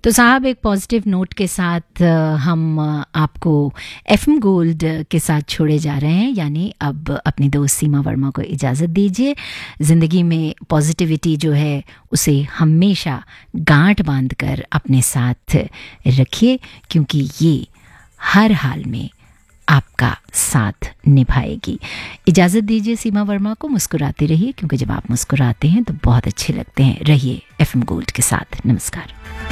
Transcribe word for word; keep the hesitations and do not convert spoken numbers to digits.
तो साहब एक पॉजिटिव नोट के साथ अ, हम अ, आपको एफएम गोल्ड के साथ छोड़े जा रहे हैं, यानी अब अपनी दोस्त सीमा वर्मा को इजाज़त दीजिए। ज़िंदगी में पॉजिटिविटी जो है उसे हमेशा गांठ बांधकर अपने साथ रखिए, क्योंकि ये हर हाल में आपका साथ निभाएगी। इजाज़त दीजिए सीमा वर्मा को। मुस्कुराते रहिए, क्योंकि जब आप मुस्कुराते हैं तो बहुत अच्छे लगते हैं। रहिए एफएम गोल्ड के साथ। नमस्कार।